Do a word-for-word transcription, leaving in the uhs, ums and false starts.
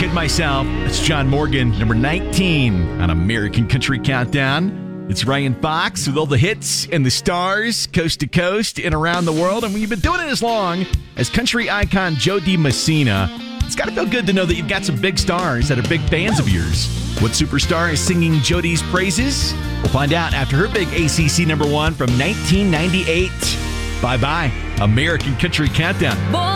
Enjoyed Myself. That's John Morgan, number nineteen on American Country Countdown. It's Ryan Fox with all the hits and the stars, coast to coast and around the world. And we've been doing it as long as country icon Joe DiMessina. It's got to feel good to know that you've got some big stars that are big fans of yours. What superstar is singing Jodi's praises? We'll find out after her big A C C number one from nineteen ninety-eight. Bye-bye. American Country Countdown.